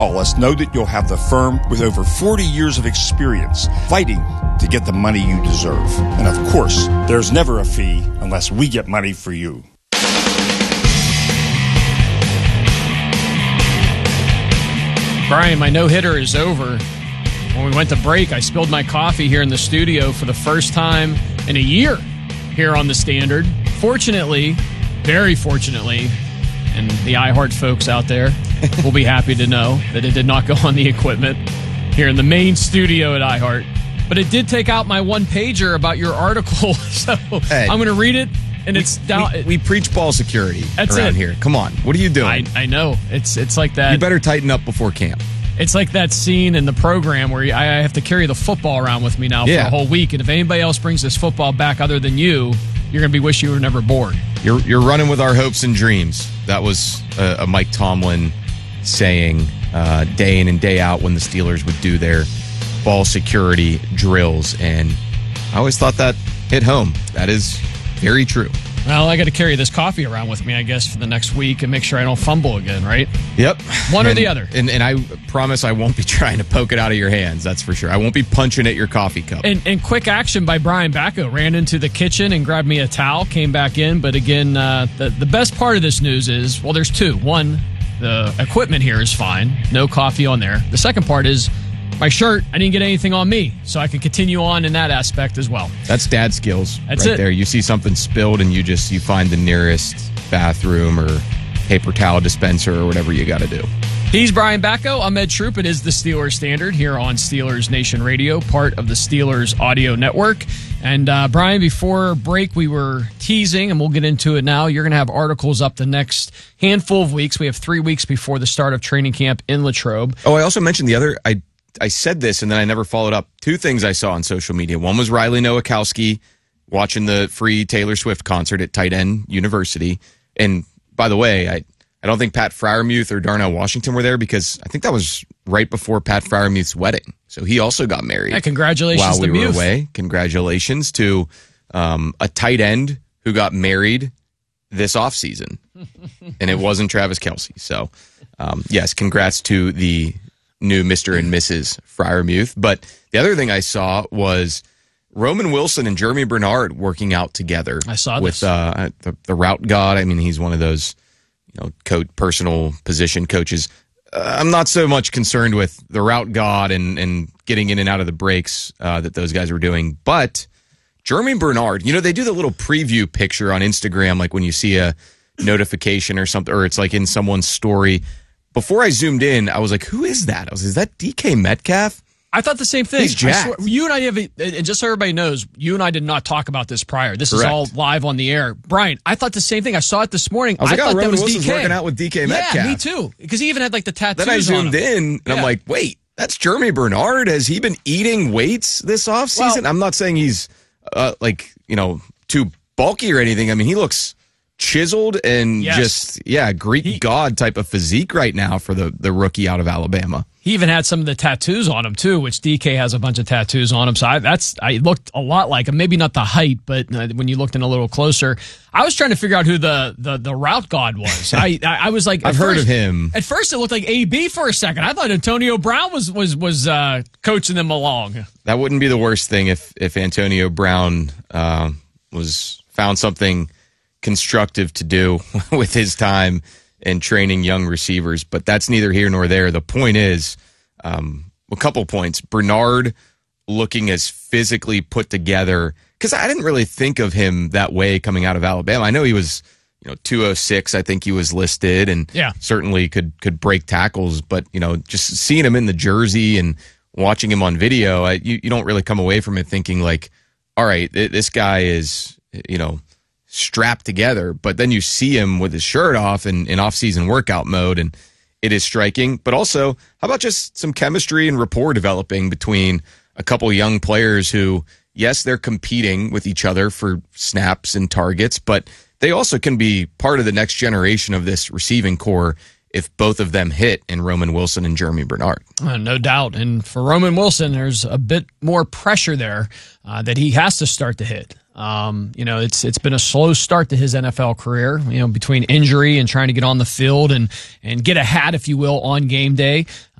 Know that you'll have the firm with over 40 years of experience fighting to get the money you deserve. And of course, there's never a fee unless we get money for you. Brian, my no-hitter is over. When we went to break, I spilled my coffee here in the studio for the first time in a year here on The Standard. Fortunately, very fortunately, and the iHeart folks out there will be happy to know that it did not go on the equipment here in the main studio at iHeart. But it did take out my one-pager about your article, so hey, I'm going to read it, and it's down. We preach ball security around here. Come on. What are you doing? I know. It's like that. You better tighten up before camp. It's like that scene in the program where I have to carry the football around with me now for a whole week, and if anybody else brings this football back other than you, you're going to be wish you were never born. You're running with our hopes and dreams. That was a Mike Tomlin saying day in and day out when the Steelers would do their ball security drills, and I always thought that hit home. That is very true. Well, I got to carry this coffee around with me, I guess, for the next week and make sure I don't fumble again, right? Yep. One or the other. And I promise I won't be trying to poke it out of your hands, that's for sure. I won't be punching at your coffee cup. And quick action by Brian Bacco. Ran into the kitchen and grabbed me a towel, came back in. But again, the best part of this news is, well, there's two. One, the equipment here is fine. No coffee on there. The second part is, my shirt, I didn't get anything on me, so I could continue on in that aspect as well. That's dad skills. That's right it. There. You see something spilled and you find the nearest bathroom or paper towel dispenser or whatever you got to do. He's Brian Bacco. I'm Ed Troop. It is the Steelers Standard here on Steelers Nation Radio, part of the Steelers Audio Network. And Brian, before break, we were teasing, and we'll get into it now. You're going to have articles up the next handful of weeks. We have 3 weeks before the start of training camp in Latrobe. Oh, I also mentioned I said this, and then I never followed up. Two things I saw on social media. One was Riley Nowakowski watching the free Taylor Swift concert at Tight End University. And by the way, I don't think Pat Freiermuth or Darnell Washington were there because I think that was right before Pat Freiermuth's wedding. So he also got married. Yeah, congratulations while we to were Muth. away. Congratulations to a tight end who got married this offseason. And it wasn't Travis Kelce. So, yes, congrats to the new Mr. and Mrs. Freiermuth. But the other thing I saw was Roman Wilson and Jeremy Bernard working out together. I saw with this. The route god. I mean, he's one of those personal position coaches. I'm not so much concerned with the route god and getting in and out of the breaks that those guys were doing. But Jeremy Bernard, they do the little preview picture on Instagram, like when you see a notification or something, or it's like in someone's story. Before I zoomed in, I was like, who is that? Is that DK Metcalf? I thought the same thing. He's jacked. You and I and just so everybody knows, you and I did not talk about this prior. This is all live on the air. Brian, I thought the same thing. I saw it this morning. I was like, thought Roman that was Wilson's DK. working out with DK Metcalf. Yeah, me too. Because he even had like the tattoos Then I zoomed on him. in, and I'm like, wait, that's Jeremy Bernard? Has he been eating weights this offseason? Well, I'm not saying he's too bulky or anything. I mean, he looks chiseled and Greek god type of physique right now for the rookie out of Alabama. He even had some of the tattoos on him too, which DK has a bunch of tattoos on him. So I looked a lot like him. Maybe not the height, but when you looked in a little closer, I was trying to figure out who the route god was. I was like, I've heard of him. At first, it looked like AB for a second. I thought Antonio Brown was coaching them along. That wouldn't be the worst thing if Antonio Brown found something constructive to do with his time and training young receivers, but that's neither here nor there. The point is, a couple points. Bernard looking as physically put together, because I didn't really think of him that way coming out of Alabama. I know he was 206, I think he was listed, and certainly could break tackles, but just seeing him in the jersey and watching him on video, you don't really come away from it thinking like, all right, this guy is strapped together, but then you see him with his shirt off in off-season workout mode, and it is striking. But also, how about just some chemistry and rapport developing between a couple young players who, yes, they're competing with each other for snaps and targets, but they also can be part of the next generation of this receiving core if both of them hit in Roman Wilson and Jeremy Bernard. No doubt. And for Roman Wilson, there's a bit more pressure there that he has to start to hit. It's been a slow start to his NFL career, between injury and trying to get on the field and get a hat, if you will, on game day.